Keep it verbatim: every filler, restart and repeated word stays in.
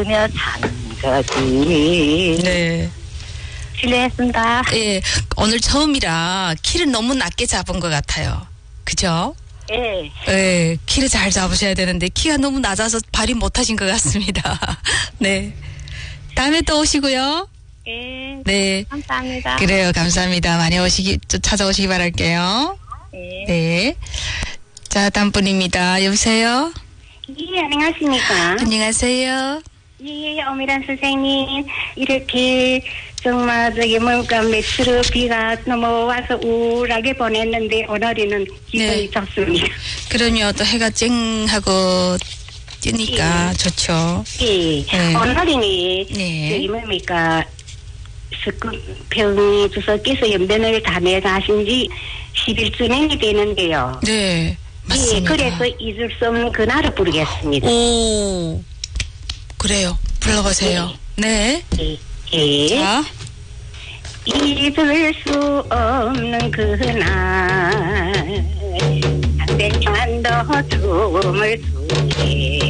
그녀 사는 거지. 네. 실례했습니다. 예, 오늘 처음이라 키를 너무 낮게 잡은 것 같아요. 그죠? 예. 예, 키를 잘 잡으셔야 되는데 키가 너무 낮아서 발휘 못하신 것 같습니다. 네. 다음에 또 오시고요. 예. 네. 감사합니다. 그래요, 감사합니다. 많이 오시기, 또 찾아오시기 바랄게요. 예. 네. 자, 다음 분입니다. 여보세요? 예, 안녕하십니까. 안녕하세요. 예, 오미란 선생님. 이렇게 정말 저기 뭔가 며칠 비가 넘어와서 우울하게 보냈는데 오늘은 기분이 네. 좋습니다. 그럼요, 또 해가 쨍하고 뜨니까 예. 좋죠. 예. 네. 오늘이니 네. 저기 뭡니까 석급평 주석께서 연변을 다 내가신 지 십 일쯤이 되는데요. 네, 맞습니다. 예, 그래서 잊을 수 없는 그날을 부르겠습니다. 오, 그래요. 불러보세요. 네. 예. 예. 자, 잊을 수 없는 그날 한백만도 춤을 추게